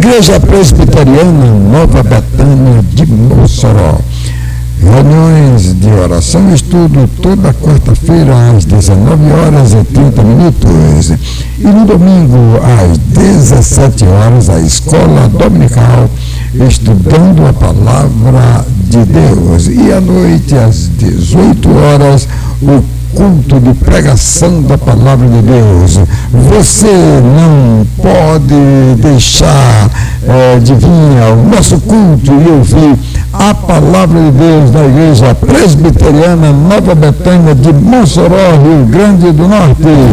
Igreja Presbiteriana Nova Betânia de Mossoró. Reuniões de oração e estudo toda quarta-feira às 19h30. E no domingo às 17h a escola dominical estudando a palavra de Deus. E à noite às 18h o culto de pregação da palavra de Deus. Você não pode deixar de vir ao nosso culto e ouvir a palavra de Deus da Igreja Presbiteriana Nova Betânia de Mossoró, Rio Grande do Norte.